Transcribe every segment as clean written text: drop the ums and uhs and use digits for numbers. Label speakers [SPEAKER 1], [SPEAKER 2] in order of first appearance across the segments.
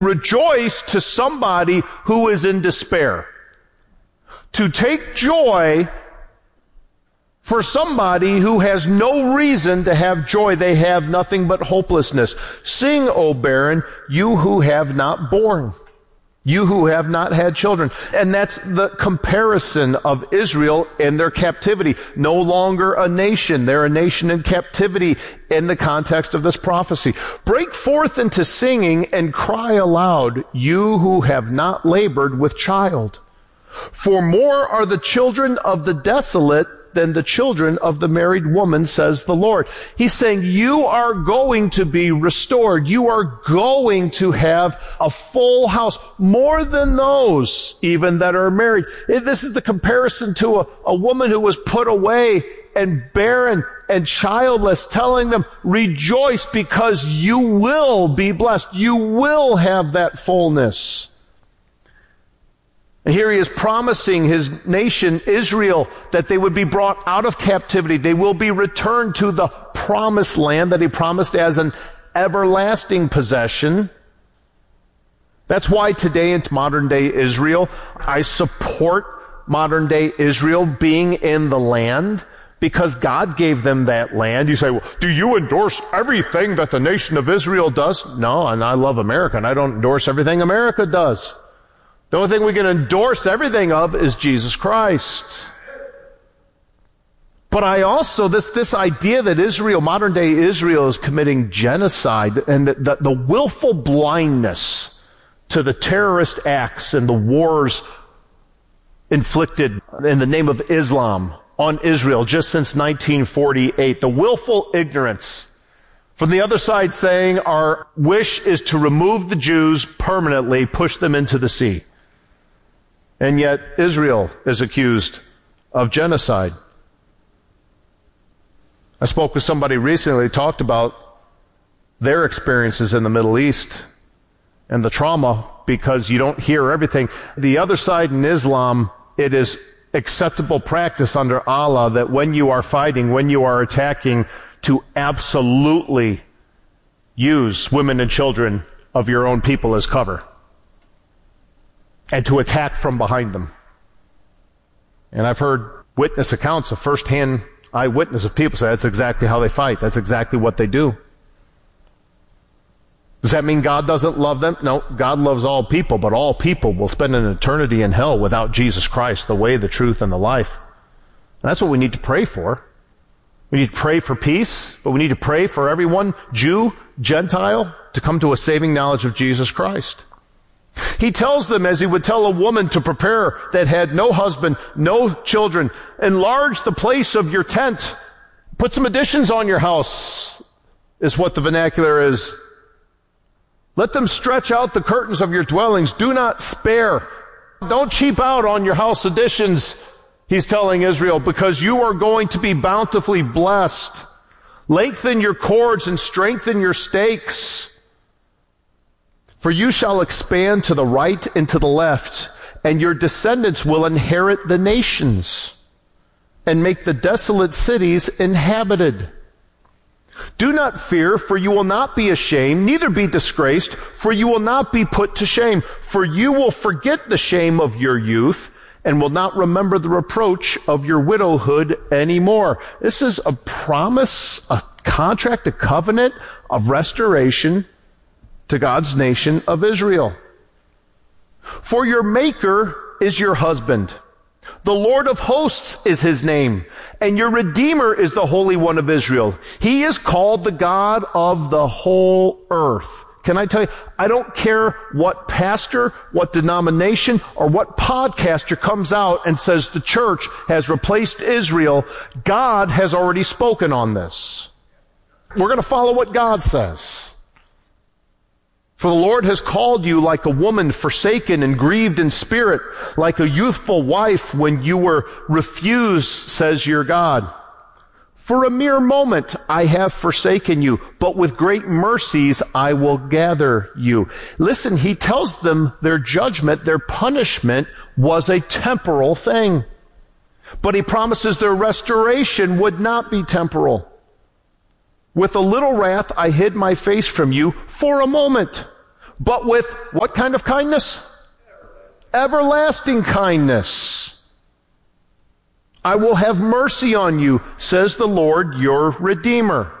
[SPEAKER 1] rejoice to somebody who is in despair. To take joy for somebody who has no reason to have joy. They have nothing but hopelessness. Sing, O barren, you who have not borne. You who have not had children. And that's the comparison of Israel in their captivity. No longer a nation. They're a nation in captivity in the context of this prophecy. Break forth into singing and cry aloud, you who have not labored with child. For more are the children of the desolate than the children of the married woman, says the Lord. He's saying you are going to be restored. You are going to have a full house, more than those even that are married. This is the comparison to a woman who was put away and barren and childless, telling them, rejoice because you will be blessed. You will have that fullness. And here he is promising his nation, Israel, that they would be brought out of captivity. They will be returned to the promised land that he promised as an everlasting possession. That's why today in modern day Israel, I support modern day Israel being in the land, because God gave them that land. You say, well, do you endorse everything that the nation of Israel does? No, and I love America, and I don't endorse everything America does. The only thing we can endorse everything of is Jesus Christ. But I also, this idea that Israel, modern day Israel, is committing genocide, and the willful blindness to the terrorist acts and the wars inflicted in the name of Islam on Israel just since 1948. The willful ignorance. From the other side saying our wish is to remove the Jews permanently, push them into the sea. And yet Israel is accused of genocide. I spoke with somebody recently who talked about their experiences in the Middle East and the trauma, because you don't hear everything. The other side in Islam, it is acceptable practice under Allah that when you are fighting, when you are attacking, to absolutely use women and children of your own people as cover, and to attack from behind them. And I've heard witness accounts of first-hand eyewitness of people say that's exactly how they fight. That's exactly what they do. Does that mean God doesn't love them? No, God loves all people, but all people will spend an eternity in hell without Jesus Christ, the way, the truth, and the life. And that's what we need to pray for. We need to pray for peace, but we need to pray for everyone, Jew, Gentile, to come to a saving knowledge of Jesus Christ. He tells them, as he would tell a woman to prepare that had no husband, no children, enlarge the place of your tent. Put some additions on your house, is what the vernacular is. Let them stretch out the curtains of your dwellings. Do not spare. Don't cheap out on your house additions, he's telling Israel, because you are going to be bountifully blessed. Lengthen your cords and strengthen your stakes. For you shall expand to the right and to the left, and your descendants will inherit the nations and make the desolate cities inhabited. Do not fear, for you will not be ashamed, neither be disgraced, for you will not be put to shame. For you will forget the shame of your youth, and will not remember the reproach of your widowhood anymore. This is a promise, a contract, a covenant of restoration to God's nation of Israel. For your Maker is your husband. The Lord of hosts is his name, and your Redeemer is the Holy One of Israel. He is called the God of the whole earth. Can I tell you, I don't care what pastor, what denomination, or what podcaster comes out and says the church has replaced Israel. God has already spoken on this. We're going to follow what God says. For the Lord has called you like a woman forsaken and grieved in spirit, like a youthful wife when you were refused, says your God. For a mere moment I have forsaken you, but with great mercies I will gather you. Listen, he tells them their judgment, their punishment was a temporal thing. But he promises their restoration would not be temporal. With a little wrath I hid my face from you for a moment. but with what kind of kindness? Everlasting kindness. I will have mercy on you, says the Lord your Redeemer.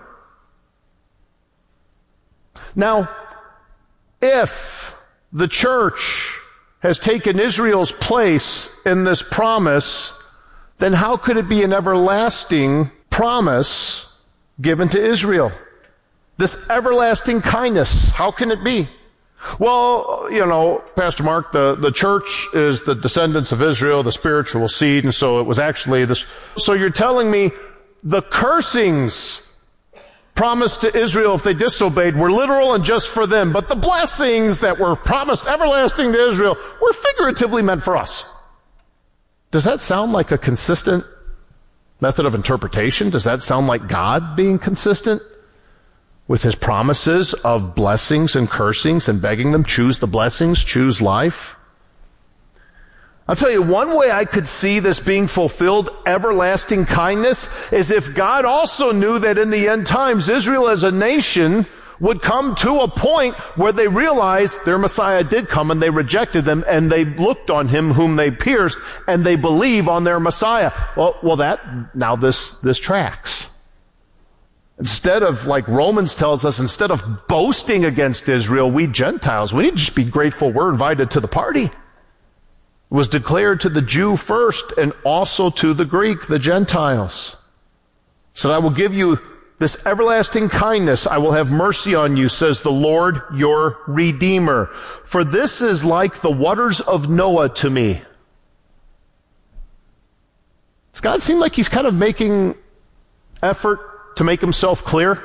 [SPEAKER 1] Now, if the church has taken Israel's place in this promise, then how could it be an everlasting promise given to Israel? This everlasting kindness, how can it be? Well, Pastor Mark, the church is the descendants of Israel, the spiritual seed, and so it was actually this. So you're telling me the cursings promised to Israel if they disobeyed were literal and just for them, but the blessings that were promised everlasting to Israel were figuratively meant for us. Does that sound like a consistent method of interpretation? Does that sound like God being consistent with his promises of blessings and cursings and begging them, choose the blessings, choose life? I'll tell you, one way I could see this being fulfilled, everlasting kindness, is if God also knew that in the end times, Israel as a nation would come to a point where they realized their Messiah did come and they rejected them and they looked on him whom they pierced and they believe on their Messiah. Now this tracks. Instead of, like Romans tells us, instead of boasting against Israel, we Gentiles, we need to just be grateful we're invited to the party. It was declared to the Jew first and also to the Greek, the Gentiles. So I will give you this everlasting kindness. I will have mercy on you, says the Lord your Redeemer. For this is like the waters of Noah to me. Does God seem like he's kind of making effort to make himself clear?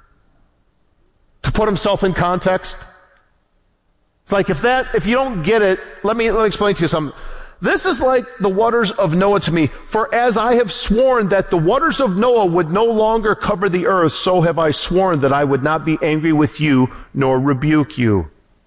[SPEAKER 1] To put himself in context? It's like if you don't get it, let me explain to you something. This is like the waters of Noah to me. For as I have sworn that the waters of Noah would no longer cover the earth, so have I sworn that I would not be angry with you nor rebuke you.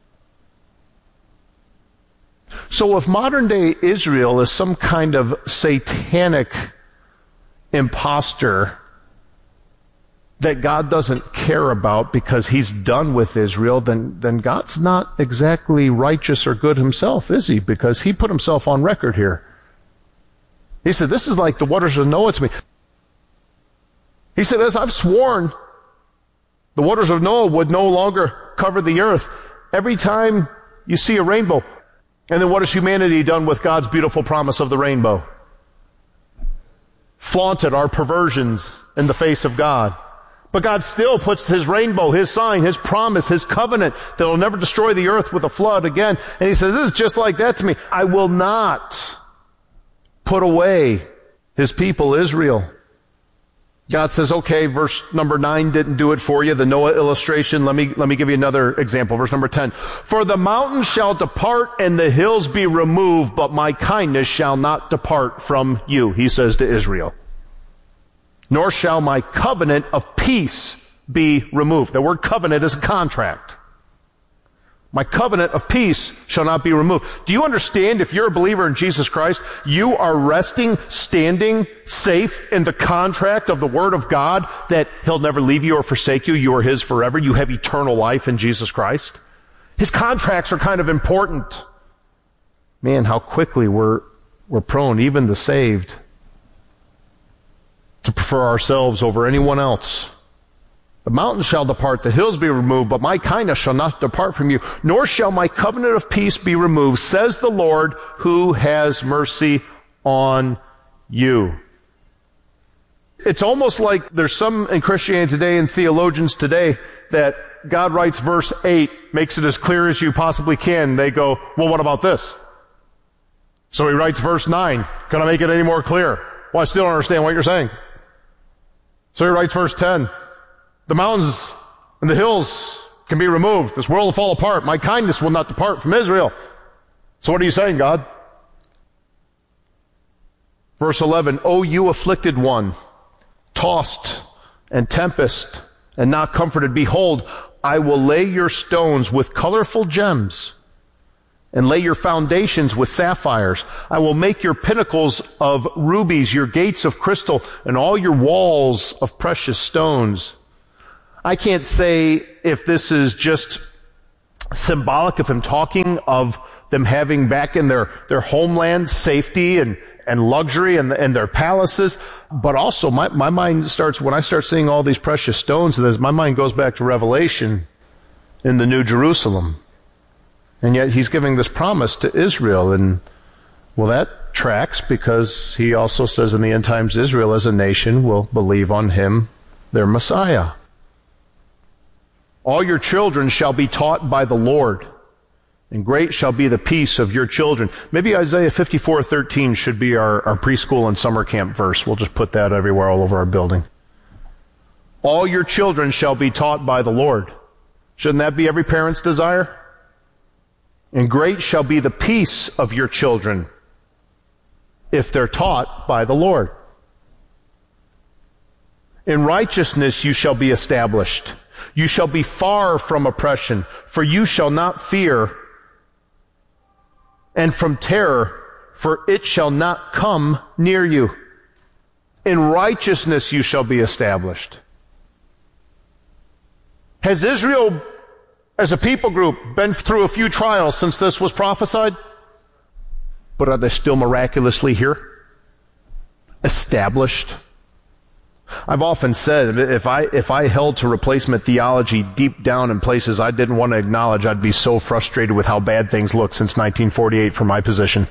[SPEAKER 1] So if modern day Israel is some kind of satanic imposter that God doesn't care about because he's done with Israel, then God's not exactly righteous or good himself, is he? Because he put himself on record here. He said, this is like the waters of Noah to me. He said, as I've sworn, the waters of Noah would no longer cover the earth. Every time you see a rainbow, and then what has humanity done with God's beautiful promise of the rainbow? Flaunted our perversions in the face of God. But God still puts his rainbow, his sign, his promise, his covenant that will never destroy the earth with a flood again. And he says, this is just like that to me. I will not put away his people, Israel. God says, okay, verse number 9 didn't do it for you. The Noah illustration. Let me give you another example. Verse number 10. For the mountains shall depart and the hills be removed, but my kindness shall not depart from you, he says to Israel. Nor shall my covenant of peace be removed. The word covenant is a contract. My covenant of peace shall not be removed. Do you understand, if you're a believer in Jesus Christ, you are resting, standing, safe in the contract of the Word of God that he'll never leave you or forsake you. You are his forever. You have eternal life in Jesus Christ. His contracts are kind of important. Man, how quickly we're prone, even the saved, to prefer ourselves over anyone else. The mountains shall depart, the hills be removed, but my kindness shall not depart from you, nor shall my covenant of peace be removed, says the Lord who has mercy on you. It's almost like there's some in Christianity today and theologians today that God writes verse 8, makes it as clear as you possibly can. They go, well, what about this? So he writes verse 9. Can I make it any more clear? Well, I still don't understand what you're saying. So he writes verse 10. The mountains and the hills can be removed. This world will fall apart. My kindness will not depart from Israel. So what are you saying, God? Verse 11. O you afflicted one, tossed and tempest and not comforted, behold, I will lay your stones with colorful gems and lay your foundations with sapphires. I will make your pinnacles of rubies, your gates of crystal, and all your walls of precious stones. I can't say if this is just symbolic of him talking of them having back in their homeland safety and luxury and their palaces. But also my mind starts, when I start seeing all these precious stones, my mind goes back to Revelation in the New Jerusalem. And yet he's giving this promise to Israel. And well, that tracks, because he also says in the end times Israel as a nation will believe on him, their Messiah. All your children shall be taught by the Lord, and great shall be the peace of your children. Maybe Isaiah 54:13 should be our preschool and summer camp verse. We'll just put that everywhere all over our building. All your children shall be taught by the Lord. Shouldn't that be every parent's desire? And great shall be the peace of your children if they're taught by the Lord. In righteousness you shall be established. You shall be far from oppression, for you shall not fear, and from terror, for it shall not come near you. In righteousness you shall be established. Has Israel, as a people group, been through a few trials since this was prophesied? But are they still miraculously here? Established? I've often said, if I held to replacement theology deep down in places I didn't want to acknowledge, I'd be so frustrated with how bad things look since 1948 from my position.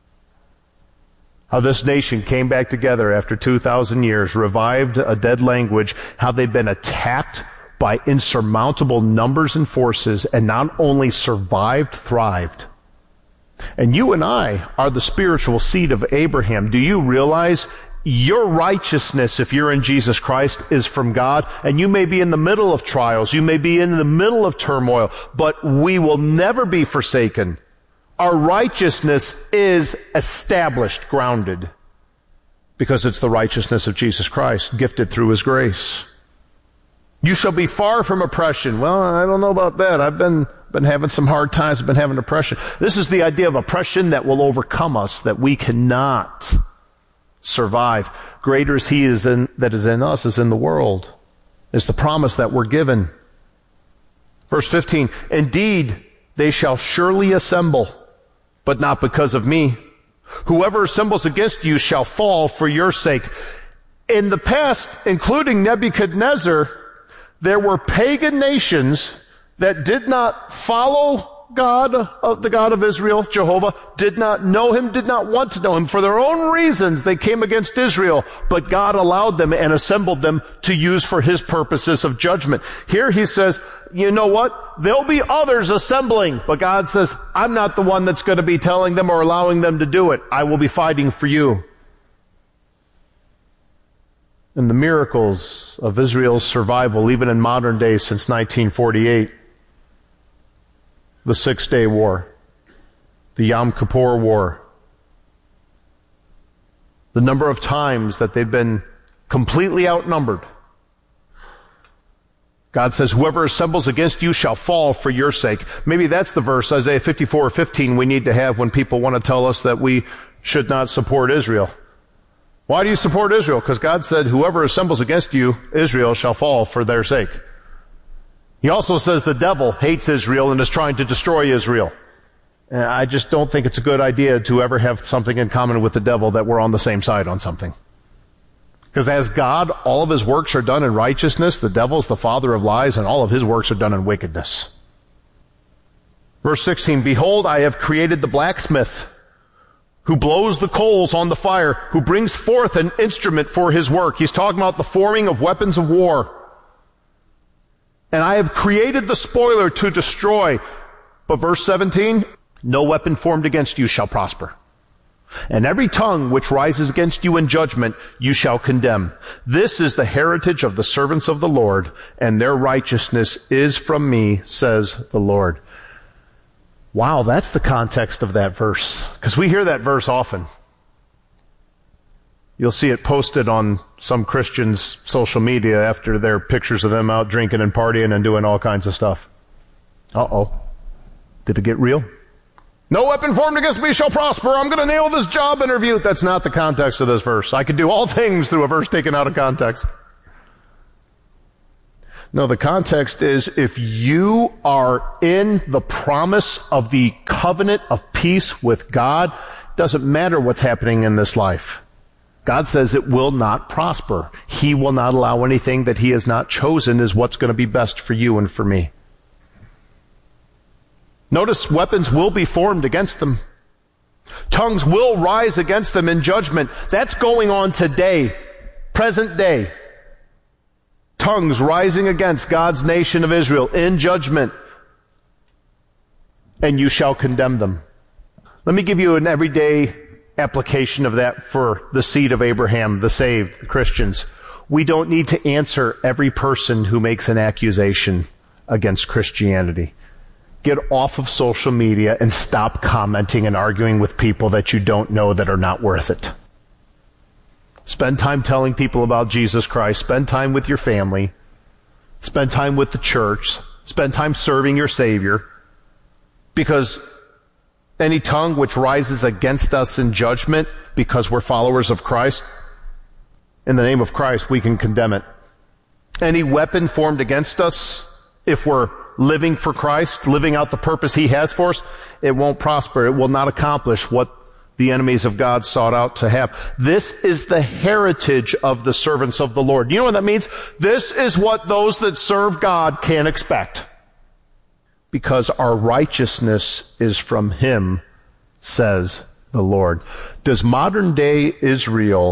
[SPEAKER 1] How this nation came back together after 2,000 years, revived a dead language, how they've been attacked by insurmountable numbers and forces, and not only survived, thrived. And you and I are the spiritual seed of Abraham. Do you realize your righteousness, if you're in Jesus Christ, is from God? And you may be in the middle of trials, you may be in the middle of turmoil, but we will never be forsaken. Our righteousness is established, grounded, because it's the righteousness of Jesus Christ, gifted through His grace. You shall be far from oppression. Well, I don't know about that. I've been having some hard times. I've been having oppression. This is the idea of oppression that will overcome us, that we cannot survive. Greater is He that is in us as in the world, is the promise that we're given. Verse 15, indeed, they shall surely assemble, but not because of me. Whoever assembles against you shall fall for your sake. In the past, including Nebuchadnezzar, there were pagan nations that did not follow God, the God of Israel, Jehovah, did not know Him, did not want to know Him. For their own reasons, they came against Israel, but God allowed them and assembled them to use for His purposes of judgment. Here He says, you know what? There'll be others assembling, but God says, I'm not the one that's going to be telling them or allowing them to do it. I will be fighting for you. And the miracles of Israel's survival, even in modern days since 1948, the 6-Day War, the Yom Kippur War, the number of times that they've been completely outnumbered. God says, whoever assembles against you shall fall for your sake. Maybe that's the verse, Isaiah 54:15, we need to have when people want to tell us that we should not support Israel. Why do you support Israel? Because God said, whoever assembles against you, Israel, shall fall for their sake. He also says the devil hates Israel and is trying to destroy Israel. And I just don't think it's a good idea to ever have something in common with the devil that we're on the same side on something. Because as God, all of His works are done in righteousness, the devil's the father of lies, and all of his works are done in wickedness. Verse 16, behold, I have created the blacksmith, who blows the coals on the fire, who brings forth an instrument for his work. He's talking about the forming of weapons of war. And I have created the spoiler to destroy. But verse 17, no weapon formed against you shall prosper. And every tongue which rises against you in judgment you shall condemn. This is the heritage of the servants of the Lord, and their righteousness is from me, says the Lord. Wow, that's the context of that verse. Because we hear that verse often. You'll see it posted on some Christians' social media after their pictures of them out drinking and partying and doing all kinds of stuff. Uh-oh. Did it get real? No weapon formed against me shall prosper. I'm going to nail this job interview. That's not the context of this verse. I could do all things through a verse taken out of context. No, the context is if you are in the promise of the covenant of peace with God, it doesn't matter what's happening in this life. God says it will not prosper. He will not allow anything that He has not chosen as what's going to be best for you and for me. Notice weapons will be formed against them. Tongues will rise against them in judgment. That's going on today, present day. Tongues rising against God's nation of Israel in judgment. And you shall condemn them. Let me give you an everyday application of that for the seed of Abraham, the saved, the Christians. We don't need to answer every person who makes an accusation against Christianity. Get off of social media and stop commenting and arguing with people that you don't know that are not worth it. Spend time telling people about Jesus Christ. Spend time with your family. Spend time with the church. Spend time serving your Savior. Because any tongue which rises against us in judgment because we're followers of Christ, in the name of Christ, we can condemn it. Any weapon formed against us, if we're living for Christ, living out the purpose He has for us, it won't prosper. It will not accomplish what the enemies of God sought out to have. This is the heritage of the servants of the Lord. You know what that means? This is what those that serve God can expect. Because our righteousness is from Him, says the Lord. Does modern day Israel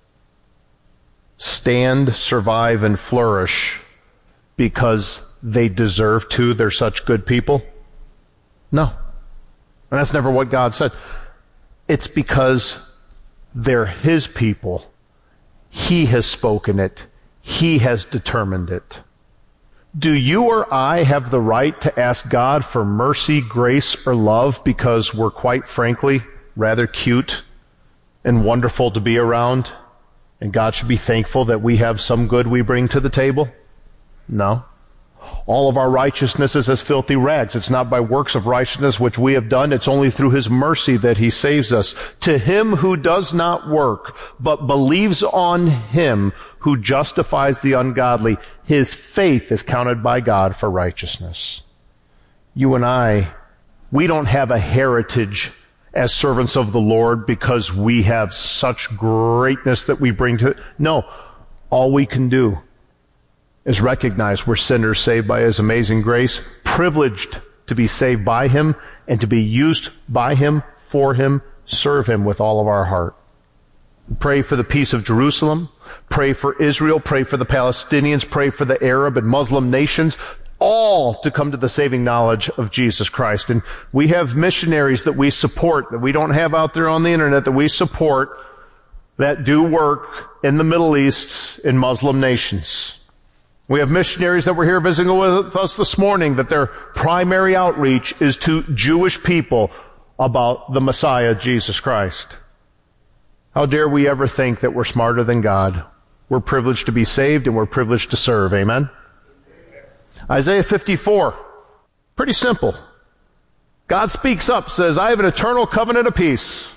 [SPEAKER 1] stand, survive, and flourish because they deserve to? They're such good people? No. And that's never what God said. It's because they're His people. He has spoken it. He has determined it. Do you or I have the right to ask God for mercy, grace, or love because we're quite frankly rather cute and wonderful to be around, and God should be thankful that we have some good we bring to the table? No. All of our righteousness is as filthy rags. It's not by works of righteousness which we have done. It's only through His mercy that He saves us. To him who does not work, but believes on Him who justifies the ungodly, his faith is counted by God for righteousness. You and I, we don't have a heritage as servants of the Lord because we have such greatness that we bring to it. No, all we can do is recognize we're sinners saved by His amazing grace, privileged to be saved by Him and to be used by Him, for Him, serve Him with all of our heart. Pray for the peace of Jerusalem. Pray for Israel. Pray for the Palestinians. Pray for the Arab and Muslim nations, all to come to the saving knowledge of Jesus Christ. And we have missionaries that we support, that we don't have out there on the internet, that we support, that do work in the Middle East, in Muslim nations. We have missionaries that were here visiting with us this morning that their primary outreach is to Jewish people about the Messiah, Jesus Christ. How dare we ever think that we're smarter than God? We're privileged to be saved and we're privileged to serve. Amen? Isaiah 54. Pretty simple. God speaks up, says, I have an eternal covenant of peace.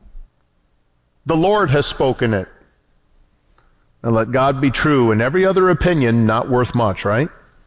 [SPEAKER 1] The Lord has spoken it. And let God be true, and every other opinion not worth much, right?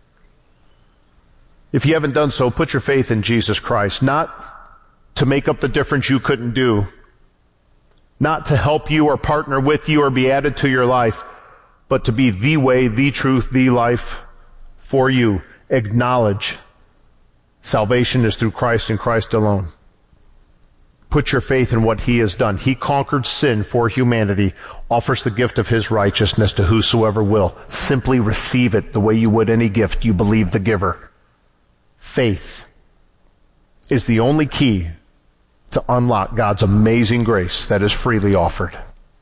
[SPEAKER 1] If you haven't done so, put your faith in Jesus Christ, not to make up the difference you couldn't do, not to help you or partner with you or be added to your life, but to be the way, the truth, the life for you. Acknowledge salvation is through Christ and Christ alone. Put your faith in what He has done. He conquered sin for humanity, offers the gift of His righteousness to whosoever will. Simply receive it the way you would any gift. You believe the giver. Faith is the only key to unlock God's amazing grace that is freely offered.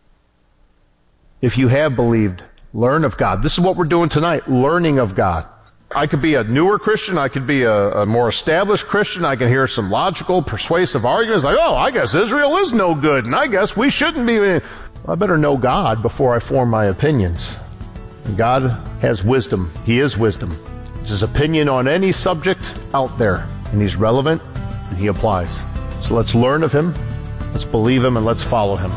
[SPEAKER 1] If you have believed, learn of God. This is what we're doing tonight, learning of God. I could be a newer Christian. I could be a more established Christian. I can hear some logical, persuasive arguments like, oh, I guess Israel is no good, and I guess we shouldn't be. I better know God before I form my opinions. God has wisdom. He is wisdom. It's His opinion on any subject out there, and He's relevant, and He applies. So let's learn of Him, let's believe Him, and let's follow Him.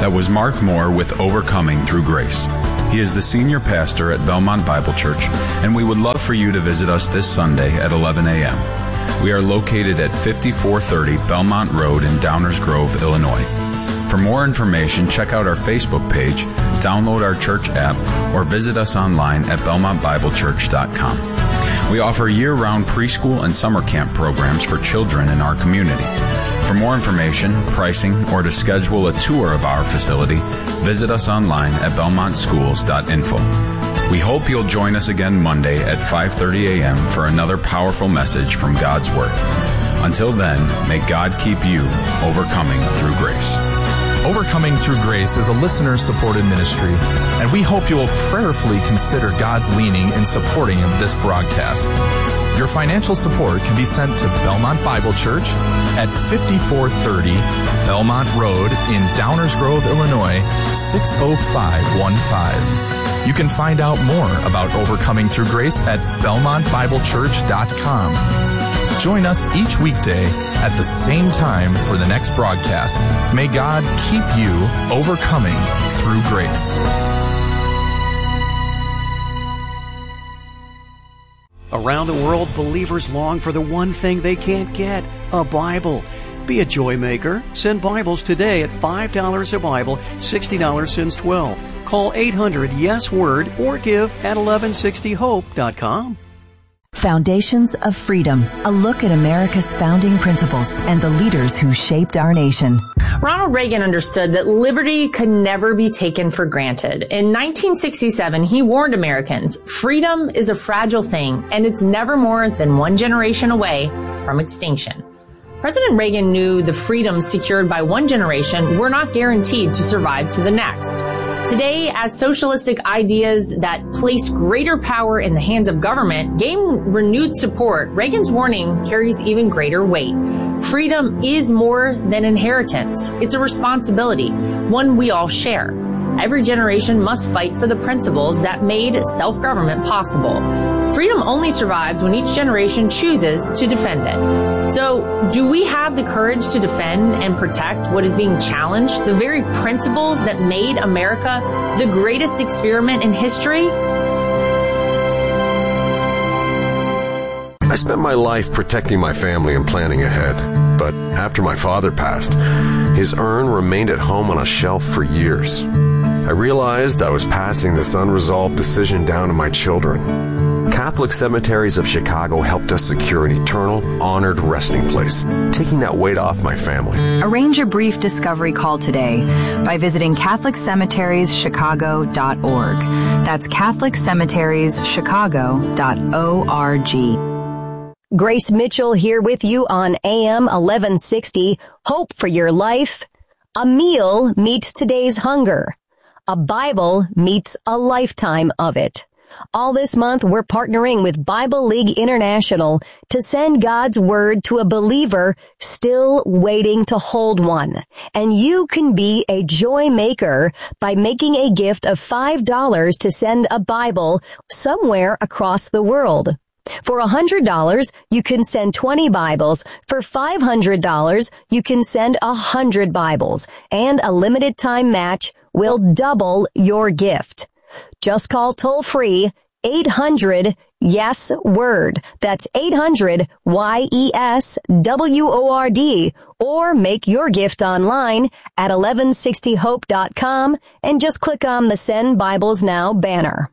[SPEAKER 2] that was Mark Moore with Overcoming Through Grace. He is the senior pastor at Belmont Bible Church, and we would love for you to visit us this Sunday at 11 a.m. We are located at 5430 Belmont Road in Downers Grove, Illinois. For more information, check out our Facebook page, download our church app, or visit us online at belmontbiblechurch.com. We offer year-round preschool and summer camp programs for children in our community. For more information, pricing, or to schedule a tour of our facility, visit us online at belmontschools.info. We hope you'll join us again Monday at 5:30 a.m. for another powerful message from God's Word. Until then, may God keep you overcoming through grace.
[SPEAKER 3] Overcoming Through Grace is a listener-supported ministry, and we hope you will prayerfully consider God's leading in supporting of this broadcast. Your financial support can be sent to Belmont Bible Church at 5430 Belmont Road in Downers Grove, Illinois, 60515. You can find out more about Overcoming Through Grace at belmontbiblechurch.com. Join us each weekday at the same time for the next broadcast. May God keep you overcoming through grace.
[SPEAKER 4] Around the world, believers long for the one thing they can't get, a Bible. Be a joy maker. Send Bibles today at $5 a Bible, $60 since 12. Call 800-YES-WORD or give at 1160hope.com.
[SPEAKER 5] Foundations of Freedom, a look at America's founding principles and the leaders who shaped our nation.
[SPEAKER 6] Ronald Reagan understood that liberty could never be taken for granted. In 1967, he warned Americans, freedom is a fragile thing, and it's never more than one generation away from extinction. President Reagan knew the freedoms secured by one generation were not guaranteed to survive to the next. Today, as socialistic ideas that place greater power in the hands of government gain renewed support, Reagan's warning carries even greater weight. Freedom is more than inheritance. It's a responsibility, one we all share. Every generation must fight for the principles that made self-government possible. Freedom only survives when each generation chooses to defend it. So, do we have the courage to defend and protect what is being challenged, the very principles that made America the greatest experiment in history?
[SPEAKER 7] I spent my life protecting my family and planning ahead. But after my father passed, his urn remained at home on a shelf for years. I realized I was passing this unresolved decision down to my children. Catholic Cemeteries of Chicago helped us secure an eternal, honored resting place, taking that weight off my family.
[SPEAKER 5] Arrange a brief discovery call today by visiting CatholicCemeteriesChicago.org. That's CatholicCemeteriesChicago.org.
[SPEAKER 8] Grace Mitchell here with you on AM 1160. Hope for your life. A meal meets today's hunger. A Bible meets a lifetime of it. All this month, we're partnering with Bible League International to send God's Word to a believer still waiting to hold one. And you can be a joy maker by making a gift of $5 to send a Bible somewhere across the world. For $100, you can send 20 Bibles. For $500, you can send 100 Bibles. And a limited time match will double your gift. Just call toll-free 800-YES-WORD. That's 800-YES-WORD. Or make your gift online at 1160hope.com and just click on the Send Bibles Now banner.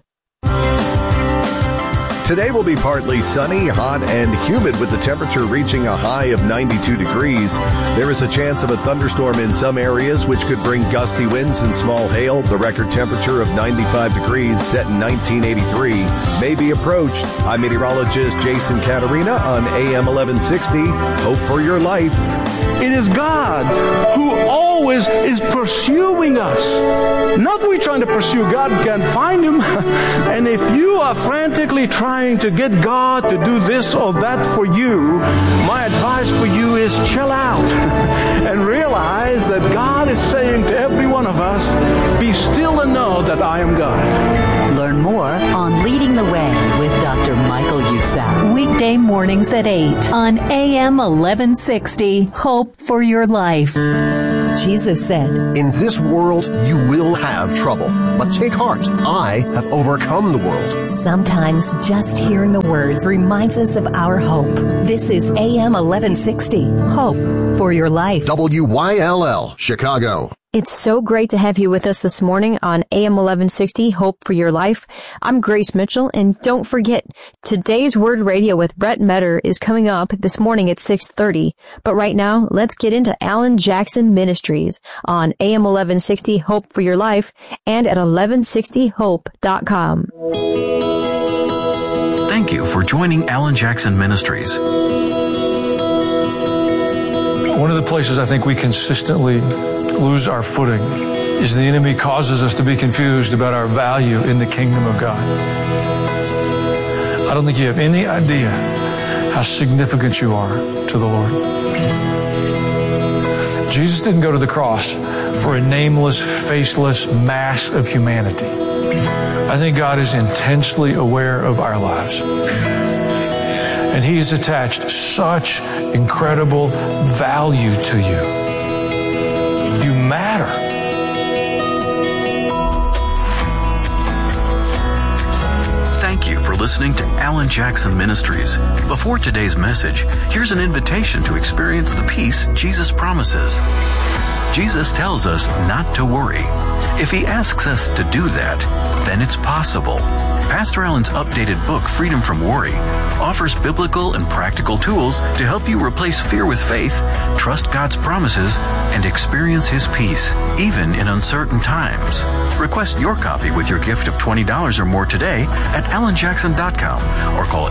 [SPEAKER 9] Today will be partly sunny, hot, and humid with the temperature reaching a high of 92 degrees. There is a chance of a thunderstorm in some areas, which could bring gusty winds and small hail. The record temperature of 95 degrees set in 1983 may be approached. I'm meteorologist Jason Caterina on AM 1160. Hope for your life.
[SPEAKER 10] It is God who always is pursuing us. Not we trying to pursue God, can't find Him. And if you are frantically trying to get God to do this or that for you, my advice for you is chill out and realize that God is saying to every one of us, be still and know that I am God.
[SPEAKER 11] Learn more on Leading the Way with Dr. Michael Youssef. Weekday mornings at 8 on AM 1160. Hope for your life.
[SPEAKER 5] Jesus said,
[SPEAKER 12] "In this world you will have trouble, but take heart. I have overcome the world."
[SPEAKER 5] Sometimes just hearing the words reminds us of our hope. This is AM 1160, Hope for Your Life.
[SPEAKER 12] WYLL, Chicago.
[SPEAKER 13] It's so great to have you with us this morning on AM 1160, Hope for Your Life. I'm Grace Mitchell, and don't forget, today's Word Radio with Brett Metter is coming up this morning at 6:30. But right now, let's get into Alan Jackson Ministries on AM 1160, Hope for Your Life, and at 1160hope.com.
[SPEAKER 4] Thank you for joining Alan Jackson Ministries.
[SPEAKER 10] One of the places I think we consistently lose our footing is the enemy causes us to be confused about our value in the kingdom of God. I don't think you have any idea how significant you are to the Lord. Jesus didn't go to the cross for a nameless, faceless mass of humanity. I think God is intensely aware of our lives. And He has attached such incredible value to you. You matter.
[SPEAKER 4] Thank you for listening to Alan Jackson Ministries. Before today's message, here's an invitation to experience the peace Jesus promises. Jesus tells us not to worry. If He asks us to do that, then it's possible. Pastor Alan's updated book, Freedom from Worry, offers biblical and practical tools to help you replace fear with faith, trust God's promises, and experience His peace, even in uncertain times. Request your copy with your gift of $20 or more today at alanjackson.com or call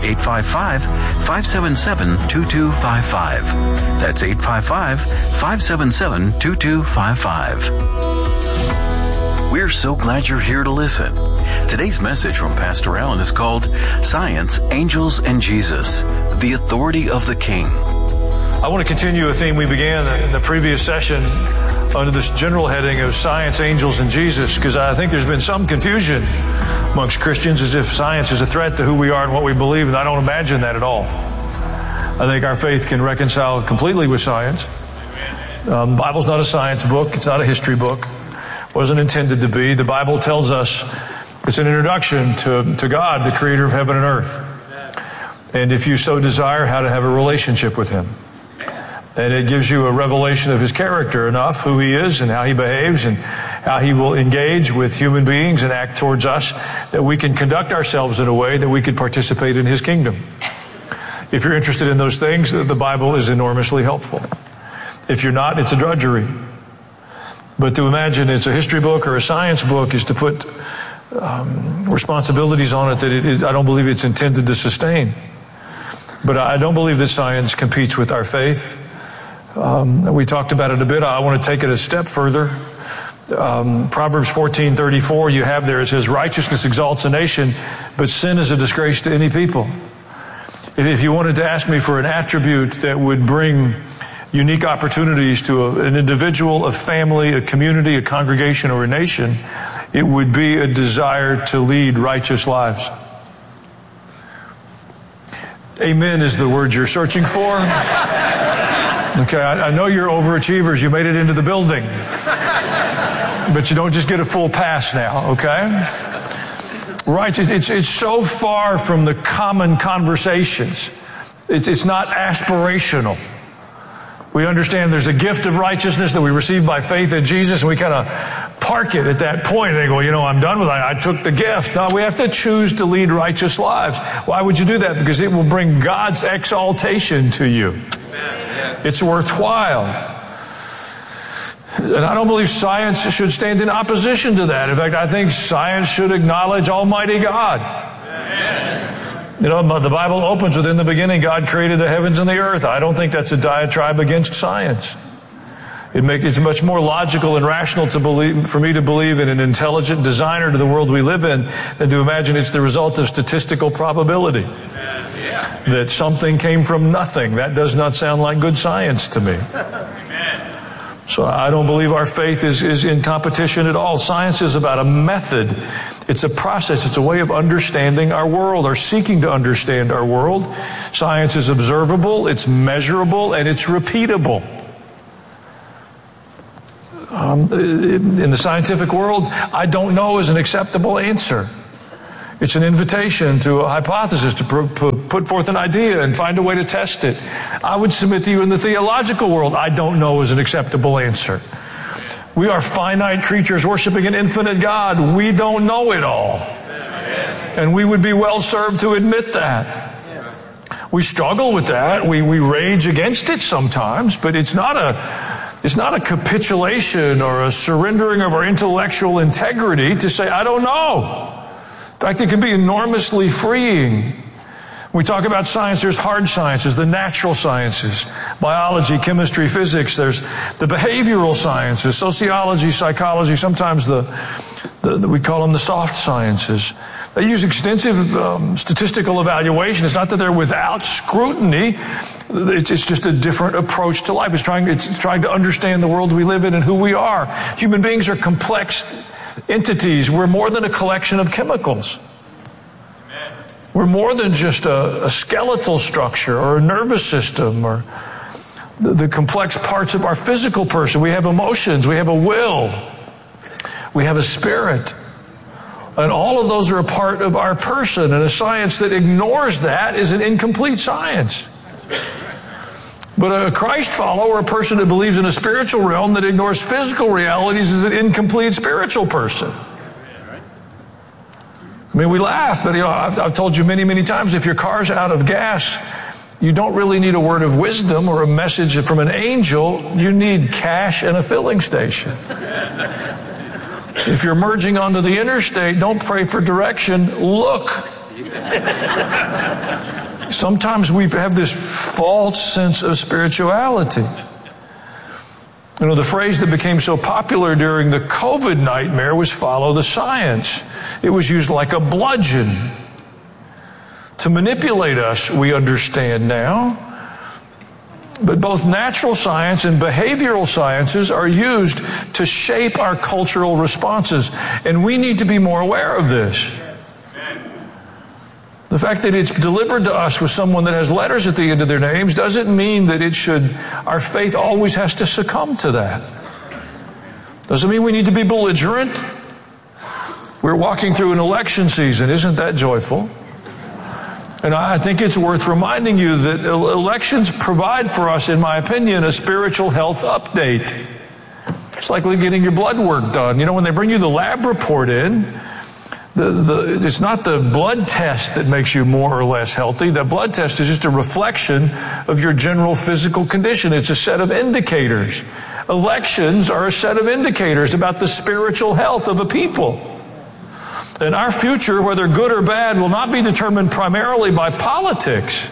[SPEAKER 4] 855-577-2255. That's 855-577-2255. We're so glad you're here to listen. Today's message from Pastor Alan is called Science, Angels, and Jesus, the Authority of the King.
[SPEAKER 10] I want to continue a theme we began in the previous session under this general heading of Science, Angels, and Jesus, because I think there's been some confusion amongst Christians as if science is a threat to who we are and what we believe, and I don't imagine that at all. I think our faith can reconcile completely with science. The Bible's not a science book. It's not a history book. Wasn't intended to be. The Bible tells us it's an introduction to God, the creator of heaven and earth. And if you so desire, how to have a relationship with Him. And it gives you a revelation of His character enough, who He is and how He behaves and how He will engage with human beings and act towards us, that we can conduct ourselves in a way that we could participate in His kingdom. If you're interested in those things, the Bible is enormously helpful. If you're not, it's a drudgery. But to imagine it's a history book or a science book is to put responsibilities on it that I don't believe it's intended to sustain. But I don't believe that science competes with our faith. We talked about it a bit. I want to take it a step further. Proverbs 14:34, you have there, it says, righteousness exalts a nation, but sin is a disgrace to any people. If you wanted to ask me for an attribute that would bring unique opportunities to an individual, a family, a community, a congregation, or a nation, it would be a desire to lead righteous lives. Amen is the word you're searching for. Okay, I know you're overachievers. You made it into the building. But you don't just get a full pass now, okay? Right, it's so far from the common conversations. It's not aspirational. We understand there's a gift of righteousness that we receive by faith in Jesus, and we kind of park it at that point. They go, I'm done with it. I took the gift. No, we have to choose to lead righteous lives. Why would you do that? Because it will bring God's exaltation to you. It's worthwhile. And I don't believe science should stand in opposition to that. In fact, I think science should acknowledge Almighty God. The Bible opens with, in the beginning, God created the heavens and the earth. I don't think that's a diatribe against science. It's much more logical and rational for me to believe in an intelligent designer to the world we live in than to imagine it's the result of statistical probability. That something came from nothing. That does not sound like good science to me. So I don't believe our faith is in competition at all. Science is about a method. It's a process. It's a way of understanding our world or seeking to understand our world. Science is observable, it's measurable, and it's repeatable.
[SPEAKER 14] In the scientific world, I don't know is an acceptable answer. It's an invitation to a hypothesis, to put forth an idea and find a way to test it. I would submit to you in the theological world, I don't know is an acceptable answer. We are finite creatures worshiping an infinite God. We don't know it all. And we would be well served to admit that. We struggle with that. We rage against it sometimes, but it's not a capitulation or a surrendering of our intellectual integrity to say, I don't know. In fact, it can be enormously freeing. When we talk about science, there's hard sciences, the natural sciences, biology, chemistry, physics. There's the behavioral sciences, sociology, psychology, sometimes we call them the soft sciences. They use extensive statistical evaluation. It's not that they're without scrutiny. It's just a different approach to life. It's trying to understand the world we live in and who we are. Human beings are complex entities. We're more than a collection of chemicals. We're more than just a skeletal structure or a nervous system or the complex parts of our physical person. We have emotions. We have a will. We have a spirit. And all of those are a part of our person. And a science that ignores that is an incomplete science. But a Christ follower, a person who believes in a spiritual realm that ignores physical realities, is an incomplete spiritual person. I mean, we laugh, but I've told you many, many times, if your car's out of gas, you don't really need a word of wisdom or a message from an angel. You need cash and a filling station. If you're merging onto the interstate, don't pray for direction. Look. Sometimes we have this false sense of spirituality. You know, the phrase that became so popular during the COVID nightmare was follow the science. It was used like a bludgeon to manipulate us, we understand now. But both natural science and behavioral sciences are used to shape our cultural responses. And we need to be more aware of this. The fact that it's delivered to us with someone that has letters at the end of their names doesn't mean that our faith always has to succumb to that. Doesn't mean we need to be belligerent. We're walking through an election season. Isn't that joyful? And I think it's worth reminding you that elections provide for us, in my opinion, a spiritual health update. It's like getting your blood work done. You know, when they bring you the lab report in, it's not the blood test that makes you more or less healthy. The blood test is just a reflection of your general physical condition. It's a set of indicators. Elections are a set of indicators about the spiritual health of a people. And our future, whether good or bad, will not be determined primarily by politics.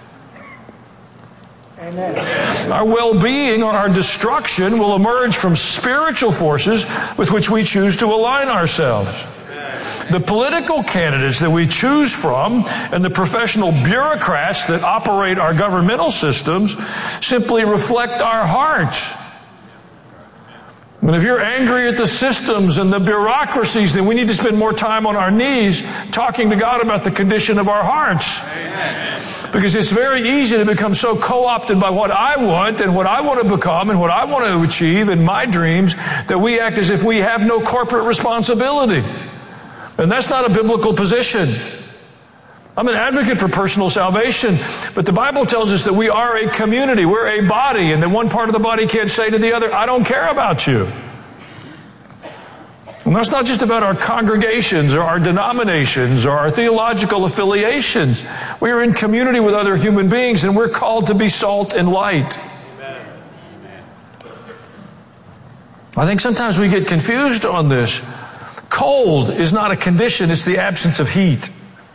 [SPEAKER 14] Amen. Our well-being or our destruction will emerge from spiritual forces with which we choose to align ourselves. The political candidates that we choose from and the professional bureaucrats that operate our governmental systems simply reflect our hearts. And if you're angry at the systems and the bureaucracies, then we need to spend more time on our knees talking to God about the condition of our hearts. Amen. Because it's very easy to become so co-opted by what I want and what I want to become and what I want to achieve in my dreams that we act as if we have no corporate responsibility. And that's not a biblical position. I'm an advocate for personal salvation, but the Bible tells us that we are a community, we're a body, and that one part of the body can't say to the other, I don't care about you. And that's not just about our congregations or our denominations or our theological affiliations. We are in community with other human beings, and we're called to be salt and light. I think sometimes we get confused on this. Cold is not a condition, it's the absence of heat.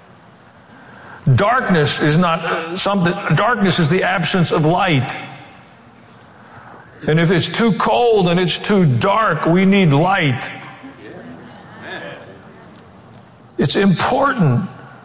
[SPEAKER 14] Darkness is not something. Darkness is the absence of light. And if it's too cold and it's too dark, we need light. It's important.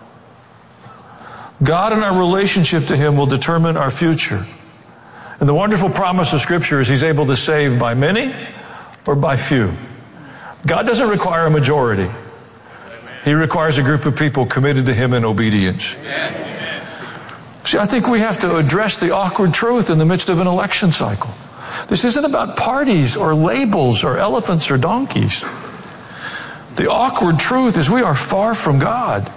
[SPEAKER 14] God and our relationship to Him will determine our future. And the wonderful promise of Scripture is He's able to save by many or by few. God doesn't require a majority. He requires a group of people committed to Him in obedience. See, I think we have to address the awkward truth in the midst of an election cycle. This isn't about parties or labels or elephants or donkeys. The awkward truth is we are far from God.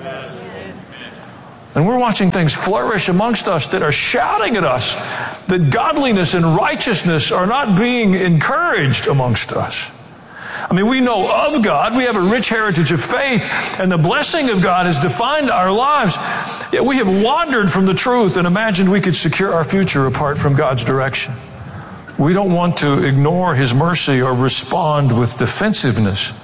[SPEAKER 14] And we're watching things flourish amongst us that are shouting at us that godliness and righteousness are not being encouraged amongst us. I mean, we know of God. We have a rich heritage of faith, and the blessing of God has defined our lives. Yet we have wandered from the truth and imagined we could secure our future apart from God's direction. We don't want to ignore His mercy or respond with defensiveness.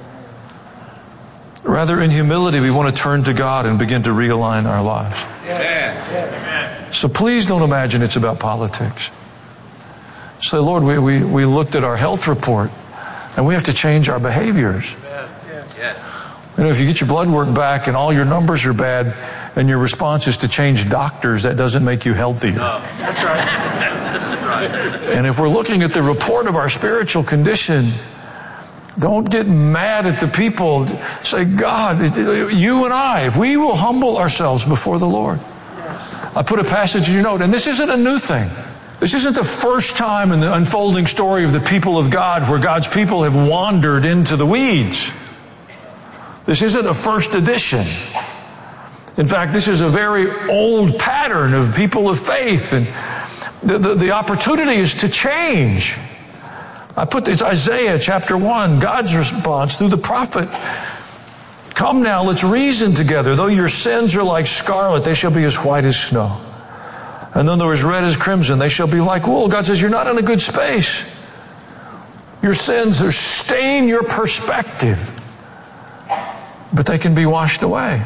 [SPEAKER 14] Rather, in humility, we want to turn to God and begin to realign our lives. So please don't imagine it's about politics. Say, Lord, we looked at our health report, and we have to change our behaviors. You know, if you get your blood work back and all your numbers are bad, and your response is to change doctors, that doesn't make you healthier.
[SPEAKER 15] No, that's right. That's right.
[SPEAKER 14] And if we're looking at the report of our spiritual condition, don't get mad at the people. Say, God, you and I, if we will humble ourselves before the Lord. I put a passage in your note, and this isn't a new thing. This isn't the first time in the unfolding story of the people of God where God's people have wandered into the weeds. This isn't a first edition. In fact, this is a very old pattern of people of faith, and the opportunity is to change. It's Isaiah chapter 1, God's response through the prophet. Come now, let's reason together. Though your sins are like scarlet, they shall be as white as snow. And though they're as red as crimson, they shall be like wool. God says, you're not in a good space. Your sins are stain your perspective, but they can be washed away.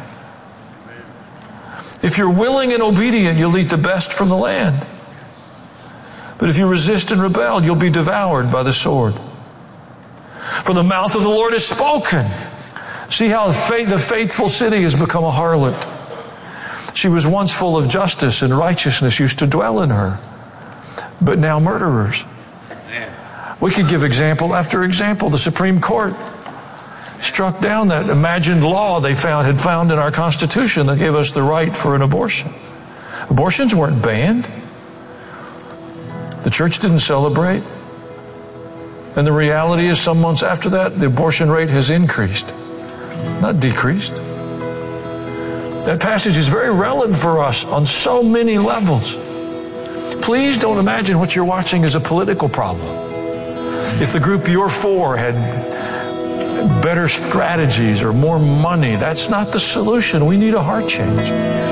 [SPEAKER 14] If you're willing and obedient, you'll eat the best from the land. But if you resist and rebel, you'll be devoured by the sword. For the mouth of the Lord has spoken. See how the faithful city has become a harlot. She was once full of justice, and righteousness used to dwell in her. But now murderers. We could give example after example. The Supreme Court struck down that imagined law they had found in our Constitution that gave us the right for an abortion. Abortions weren't banned. The church didn't celebrate. And the reality is, some months after that, the abortion rate has increased, not decreased. That passage is very relevant for us on so many levels. Please don't imagine what you're watching as a political problem. If the group you're for had better strategies or more money, that's not the solution. We need a heart change.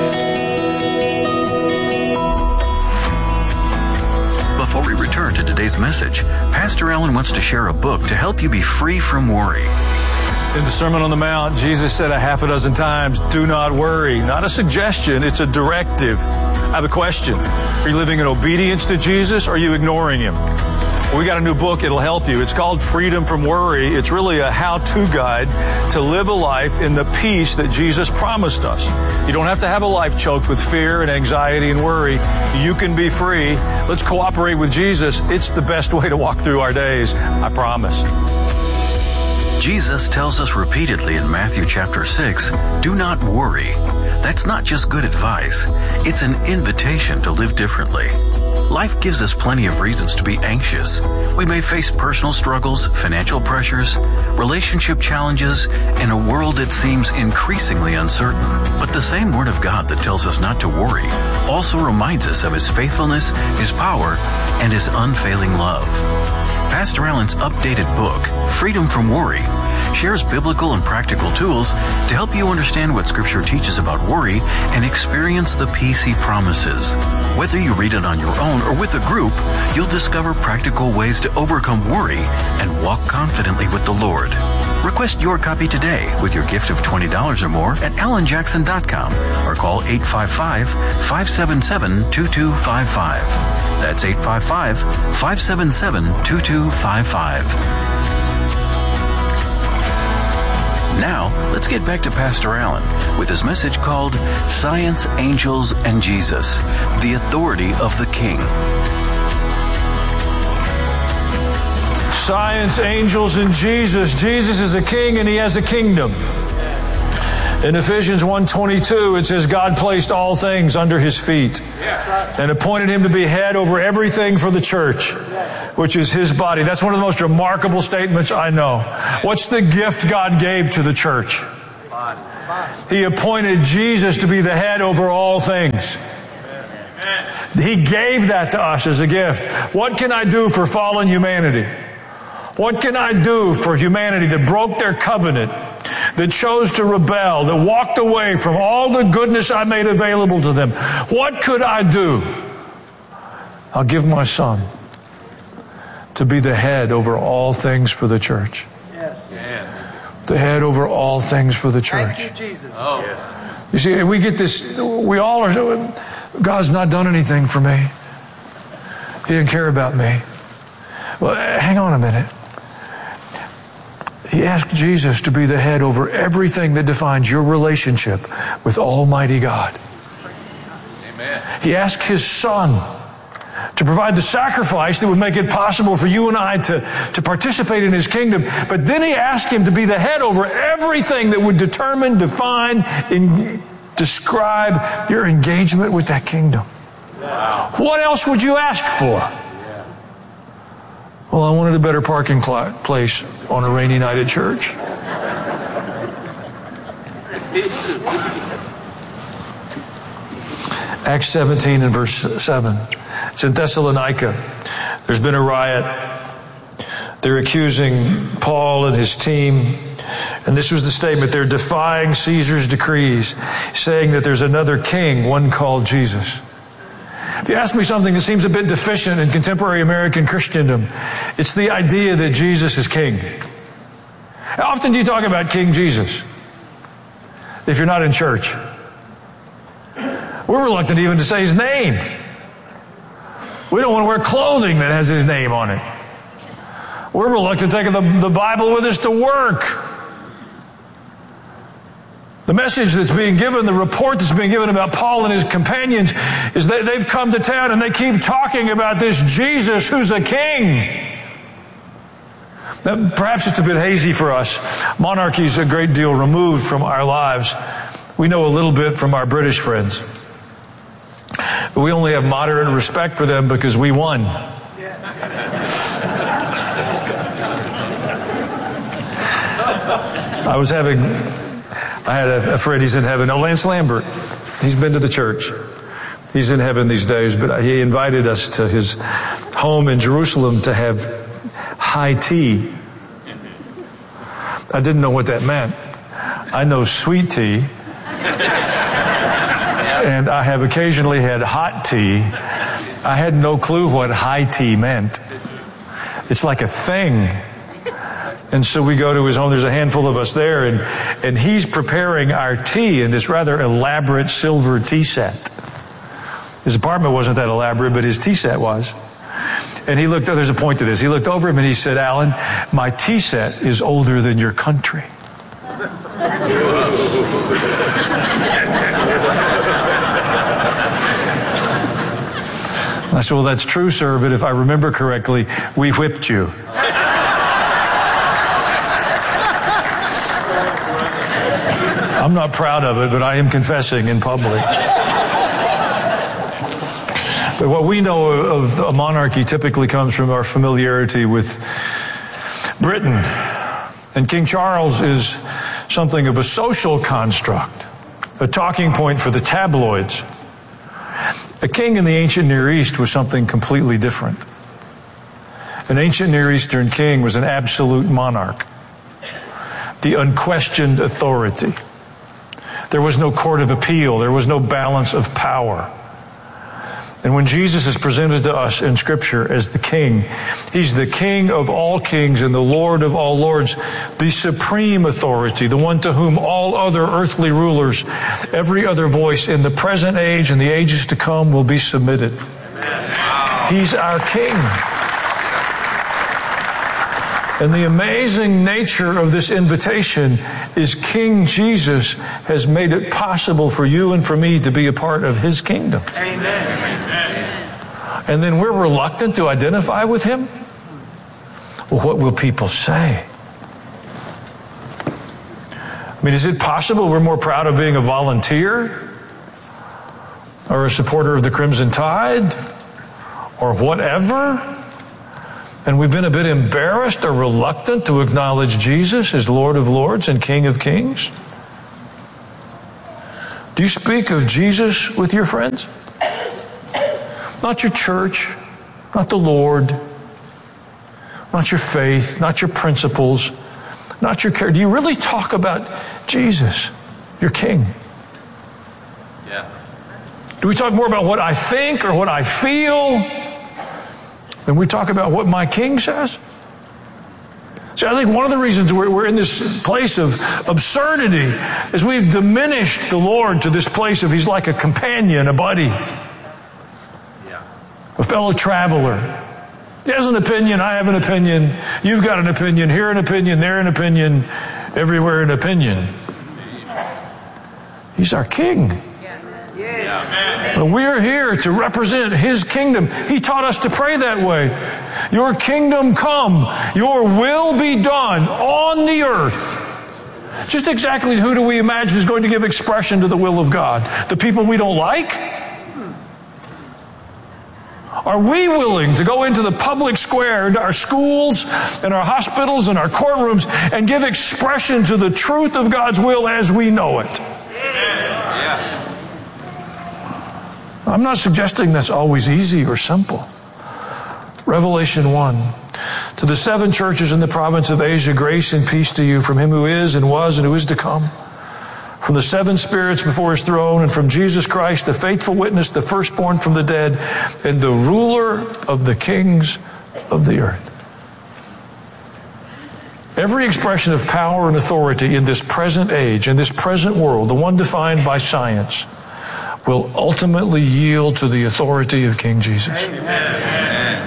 [SPEAKER 16] Before we return to today's message, Pastor Allen wants to share a book to help you be free from worry.
[SPEAKER 14] In the Sermon on the Mount, Jesus said a half a dozen times, do not worry. Not a suggestion, it's a directive. I have a question. Are you living in obedience to Jesus, or are you ignoring Him? Well, we got a new book, it'll help you. It's called Freedom from Worry. It's really a how-to guide to live a life in the peace that Jesus promised us. You don't have to have a life choked with fear and anxiety and worry. You can be free. Let's cooperate with Jesus. It's the best way to walk through our days, I promise.
[SPEAKER 16] Jesus tells us repeatedly in Matthew chapter 6, do not worry. That's not just good advice. It's an invitation to live differently. Life gives us plenty of reasons to be anxious. We may face personal struggles, financial pressures, relationship challenges, and a world that seems increasingly uncertain. But the same Word of God that tells us not to worry also reminds us of His faithfulness, His power, and His unfailing love. Pastor Allen's updated book, Freedom from Worry, shares biblical and practical tools to help you understand what Scripture teaches about worry and experience the peace He promises. Whether you read it on your own or with a group, you'll discover practical ways to overcome worry and walk confidently with the Lord. Request your copy today with your gift of $20 or more at allenjackson.com or call 855-577-2255. That's 855-577-2255. Now, let's get back to Pastor Allen with his message called Science, Angels, and Jesus, the Authority of the King.
[SPEAKER 14] Science, angels, and Jesus. Jesus is a king and He has a kingdom. In Ephesians 1:22, it says, God placed all things under His feet and appointed Him to be head over everything for the church. which is his body. That's one of the most remarkable statements I know. What's the gift God gave to the church? He appointed Jesus to be the head over all things. He gave that to us as a gift. What can I do for fallen humanity? What can I do for humanity that broke their covenant, that chose to rebel, that walked away from all the goodness I made available to them? What could I do? I'll give my son to be the head over all things for the church.
[SPEAKER 15] Yes.
[SPEAKER 14] The head over all things for the church.
[SPEAKER 15] Thank you, Jesus.
[SPEAKER 14] You see, we get this, we all are, God's not done anything for me. He didn't care about me. Well, hang on a minute. He asked Jesus to be the head over everything that defines your relationship with Almighty God. Amen. He asked his son to provide the sacrifice that would make it possible for you and I to participate in his kingdom. But then he asked him to be the head over everything that would determine, define, and describe your engagement with that kingdom. Wow. What else would you ask for? Well, I wanted a better parking place on a rainy night at church. Acts 17 and verse 7. It's in Thessalonica. There's been a riot. They're accusing Paul and his team. And this was the statement. They're defying Caesar's decrees, saying that there's another king, one called Jesus. If you ask me something that seems a bit deficient in contemporary American Christendom, it's the idea that Jesus is king. How often do you talk about King Jesus if you're not in church? We're reluctant even to say his name. We don't want to wear clothing that has his name on it. We're reluctant to take the Bible with us to work. The message that's being given, the report that's being given about Paul and his companions is that they've come to town and they keep talking about this Jesus who's a king. Now, perhaps it's a bit hazy for us. Monarchy is a great deal removed from our lives. We know a little bit from our British friends. But we only have moderate respect for them because we won. I had a friend, he's in heaven. Oh, Lance Lambert. He's been to the church. He's in heaven these days, but he invited us to his home in Jerusalem to have high tea. I didn't know what that meant. I know sweet tea. And I have occasionally had hot tea. I had no clue what high tea meant. It's like a thing. And so we go to his home. There's a handful of us there, and he's preparing our tea in this rather elaborate silver tea set. His apartment wasn't that elaborate, but his tea set was. And he looked, there's a point to this. He looked over him and he said, "Alan, my tea set is older than your country." I said, "Well, that's true, sir, but if I remember correctly, we whipped you." I'm not proud of it, but I am confessing in public. But what we know of a monarchy typically comes from our familiarity with Britain. And King Charles is something of a social construct, a talking point for the tabloids. A king in the ancient Near East was something completely different. An ancient Near Eastern king was an absolute monarch, the unquestioned authority. There was no court of appeal. There was no balance of power. And when Jesus is presented to us in Scripture as the King, He's the King of all kings and the Lord of all lords, the supreme authority, the one to whom all other earthly rulers, every other voice in the present age and the ages to come will be submitted. He's our King. And the amazing nature of this invitation is King Jesus has made it possible for you and for me to be a part of His kingdom. Amen. And then we're reluctant to identify with Him? Well, what will people say? I mean, is it possible we're more proud of being a volunteer or a supporter of the Crimson Tide or whatever And we've been a bit embarrassed or reluctant to acknowledge Jesus as Lord of Lords and King of Kings. Do you speak of Jesus with your friends? Not your church, not the Lord, not your faith, not your principles, not your care. Do you really talk about Jesus, your King?
[SPEAKER 15] Yeah.
[SPEAKER 14] Do we talk more about what I think or what I feel than we talk about what my King says? See, I think one of the reasons we're in this place of absurdity is we've diminished the Lord to this place of He's like a companion, a buddy, a fellow traveler. He has an opinion, I have an opinion, you've got an opinion, here an opinion, there an opinion, everywhere an opinion. He's our King. And we're here to represent His kingdom. He taught us to pray that way. Your kingdom come, your will be done on the earth. Just exactly who do we imagine is going to give expression to the will of God? The people we don't like? Are we willing to go into the public square, into our schools and our hospitals and our courtrooms and give expression to the truth of God's will as we know it? I'm not suggesting that's always easy or simple. Revelation 1. To the 7 churches in the province of Asia, grace and peace to you from Him who is and was and who is to come, from the 7 spirits before His throne, and from Jesus Christ, the faithful witness, the firstborn from the dead, and the ruler of the kings of the earth. Every expression of power and authority in this present age, in this present world, the one defined by science, will ultimately yield to the authority of King Jesus. Amen.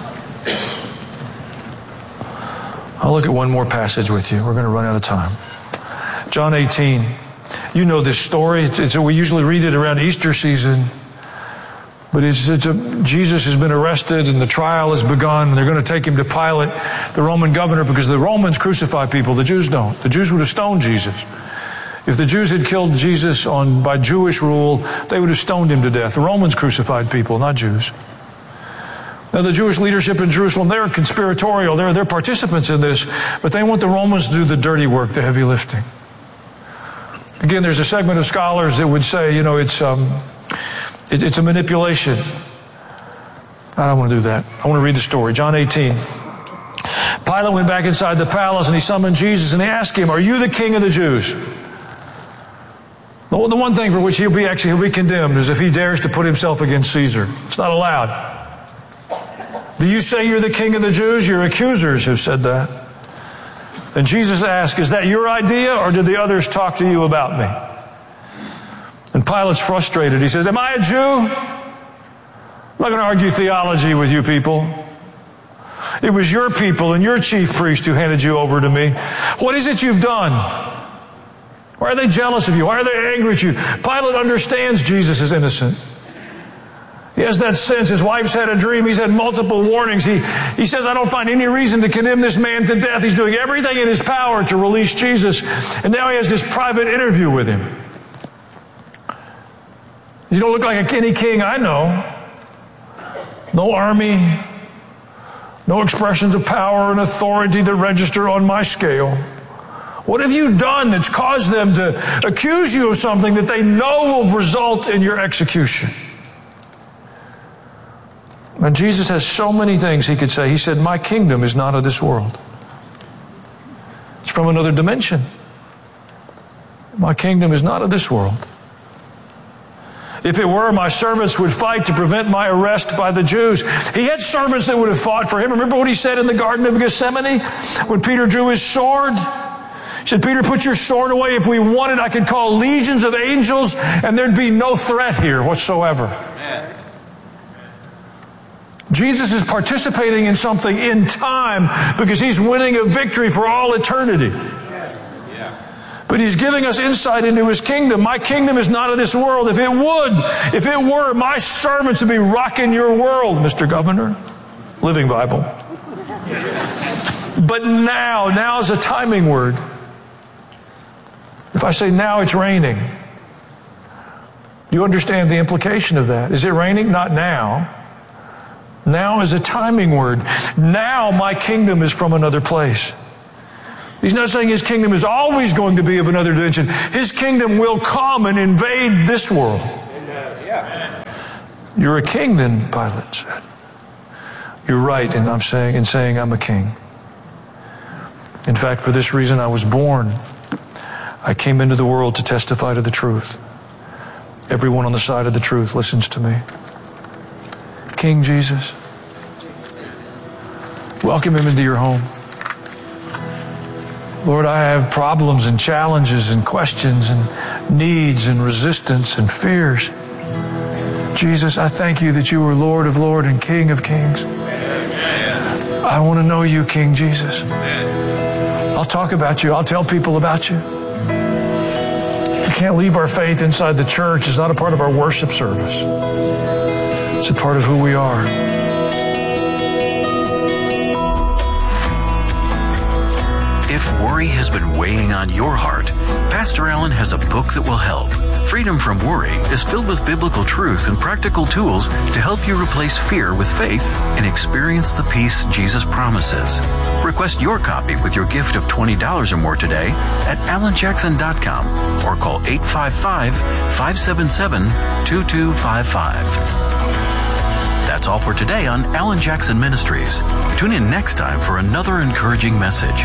[SPEAKER 14] I'll look at one more passage with you. We're going to run out of time. John 18. You know this story. We usually read it around Easter season. But Jesus has been arrested and the trial has begun. And they're going to take Him to Pilate, the Roman governor, because the Romans crucify people. The Jews don't. The Jews would have stoned Jesus. If the Jews had killed Jesus by Jewish rule, they would have stoned Him to death. The Romans crucified people, not Jews. Now, the Jewish leadership in Jerusalem, they're conspiratorial. They're participants in this, but they want the Romans to do the dirty work, the heavy lifting. Again, there's a segment of scholars that would say, it's a manipulation. I don't want to do that. I want to read the story. John 18. Pilate went back inside the palace and he summoned Jesus and he asked Him, "Are you the King of the Jews?" The one thing for which he'll be condemned is if he dares to put himself against Caesar. It's not allowed. Do you say you're the King of the Jews? Your accusers have said that. And Jesus asked, "Is that your idea, or did the others talk to you about me?" And Pilate's frustrated. He says, "Am I a Jew? I'm not going to argue theology with you people. It was your people and your chief priest who handed you over to me. What is it you've done? Why are they jealous of you? Why are they angry at you?" Pilate understands Jesus is innocent. He has that sense. His wife's had a dream. He's had multiple warnings. He says, "I don't find any reason to condemn this man to death." He's doing everything in his power to release Jesus. And now he has this private interview with him. "You don't look like any king I know. No army. No expressions of power and authority that register on my scale. What have you done that's caused them to accuse you of something that they know will result in your execution?" And Jesus has so many things He could say. He said, "My kingdom is not of this world. It's from another dimension. My kingdom is not of this world. If it were, my servants would fight to prevent my arrest by the Jews." He had servants that would have fought for Him. Remember what He said in the Garden of Gethsemane when Peter drew his sword? He said, "Peter, put your sword away. If we wanted, I could call legions of angels and there'd be no threat here whatsoever." Jesus is participating in something in time because He's winning a victory for all eternity. But He's giving us insight into His kingdom. My kingdom is not of this world. If it were, my servants would be rocking your world, Mr. Governor. Living Bible. But now is a timing word. If I say now, it's raining. You understand the implication of that. Is it raining? Not now. Now is a timing word. Now my kingdom is from another place. He's not saying his kingdom is always going to be of another dimension. His kingdom will come and invade this world. You're a king then, Pilate said. You're right in saying I'm a king. In fact, for this reason I was born. I came into the world to testify to the truth. Everyone on the side of the truth listens to me. King Jesus, welcome him into your home. Lord, I have problems and challenges and questions and needs and resistance and fears. Jesus, I thank you that you are Lord of Lords and King of Kings. I want to know you, King Jesus. I'll talk about you. I'll tell people about you. We can't leave our faith inside the church. It's not a part of our worship service. It's a part of who we are.
[SPEAKER 16] If worry has been weighing on your heart, Pastor Allen has a book that will help. Freedom from Worry is filled with biblical truth and practical tools to help you replace fear with faith and experience the peace Jesus promises. Request your copy with your gift of $20 or more today at alanjackson.com or call 855-577-2255. That's all for today on Alan Jackson Ministries. Tune in next time for another encouraging message.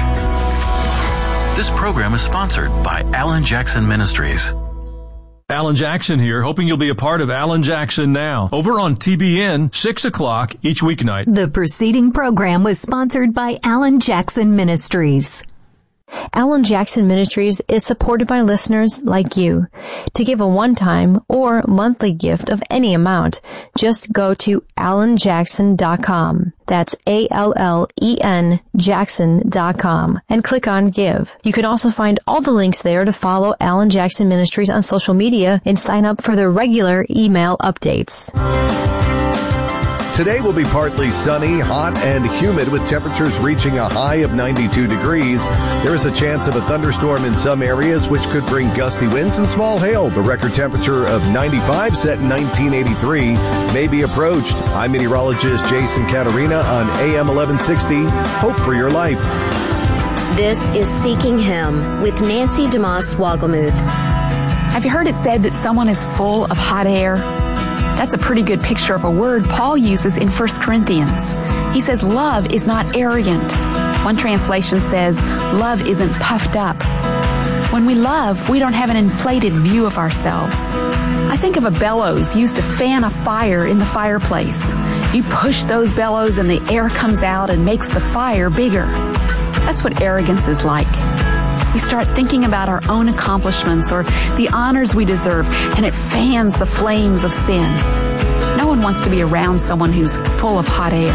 [SPEAKER 16] This program is sponsored by Alan Jackson Ministries.
[SPEAKER 17] Alan Jackson here, hoping you'll be a part of Alan Jackson Now, over on TBN, 6 o'clock each weeknight.
[SPEAKER 5] The preceding program was sponsored by Alan Jackson Ministries.
[SPEAKER 13] Alan Jackson Ministries is supported by listeners like you. To give a one-time or monthly gift of any amount, just go to alanjackson.com. That's ALLEN Jackson.com and click on Give. You can also find all the links there to follow Alan Jackson Ministries on social media and sign up for their regular email updates.
[SPEAKER 9] Today will be partly sunny, hot, and humid with temperatures reaching a high of 92 degrees. There is a chance of a thunderstorm in some areas, which could bring gusty winds and small hail. The record temperature of 95 set in 1983 may be approached. I'm meteorologist Jason Caterina on AM 1160. Hope for your life.
[SPEAKER 18] This is Seeking Him with Nancy DeMoss Wogelmuth.
[SPEAKER 19] Have you heard it said that someone is full of hot air? That's a pretty good picture of a word Paul uses in 1 Corinthians. He says love is not arrogant. One translation says love isn't puffed up. When we love, we don't have an inflated view of ourselves. I think of a bellows used to fan a fire in the fireplace. You push those bellows and the air comes out and makes the fire bigger. That's what arrogance is like. We start thinking about our own accomplishments or the honors we deserve, and it fans the flames of sin. No one wants to be around someone who's full of hot air.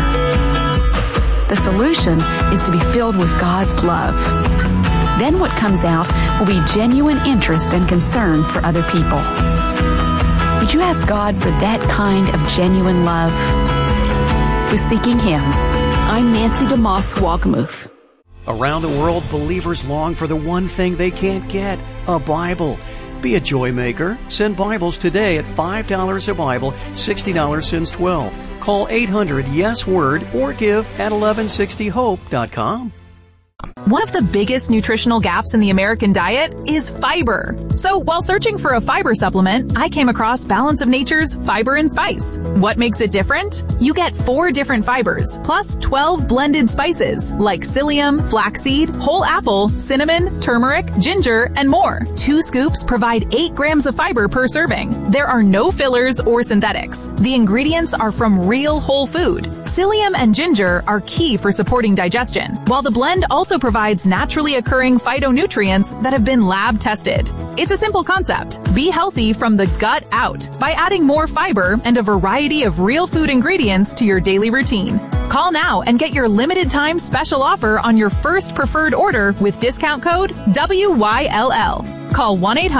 [SPEAKER 19] The solution is to be filled with God's love. Then what comes out will be genuine interest and concern for other people. Would you ask God for that kind of genuine love? With Seeking Him, I'm Nancy DeMoss Wogelmuth.
[SPEAKER 4] Around the world, believers long for the one thing they can't get, a Bible. Be a joy maker. Send Bibles today at $5 a Bible, $60 since 12. Call 800-YES-WORD or give at 1160hope.com.
[SPEAKER 20] One of the biggest nutritional gaps in the American diet is fiber. So while searching for a fiber supplement, I came across Balance of Nature's Fiber and Spice. What makes it different? You get 4 different fibers, plus 12 blended spices, like psyllium, flaxseed, whole apple, cinnamon, turmeric, ginger, and more. 2 scoops provide 8 grams of fiber per serving. There are no fillers or synthetics. The ingredients are from real whole food. Psyllium and ginger are key for supporting digestion, while the blend also provides naturally occurring phytonutrients that have been lab tested. It's a simple concept. Be healthy from the gut out by adding more fiber and a variety of real food ingredients to your daily routine. Call now and get your limited time special offer on your first preferred order with discount code WYLL. Call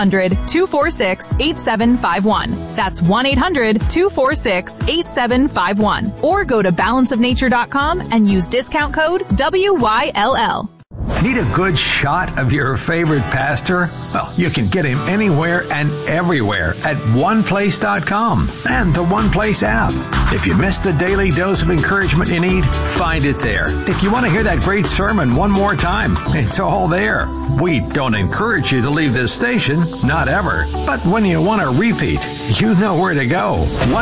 [SPEAKER 20] 1-800-246-8751. That's 1-800-246-8751. Or go to balanceofnature.com and use discount code WYLL.
[SPEAKER 21] Need a good shot of your favorite pastor? Well, you can get him anywhere and everywhere at oneplace.com and the One Place app. If you missed the daily dose of encouragement you need, find it there. If you want to hear that great sermon one more time, it's all there. We don't encourage you to leave this station, not ever. But when you want to repeat, you know where to go.